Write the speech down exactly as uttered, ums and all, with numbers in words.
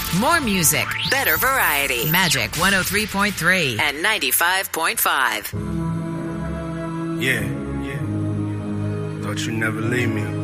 More music, better variety. Magic one oh three point three and ninety-five point five. Yeah, yeah. Thought you'd never leave me.